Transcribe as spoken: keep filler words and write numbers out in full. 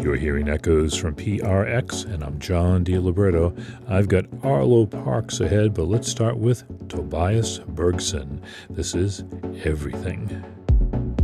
You're hearing echoes from P R X, and I'm John DiLiberto. I've got Arlo Parks ahead, but let's start with Tobias Bergson. This is Everything.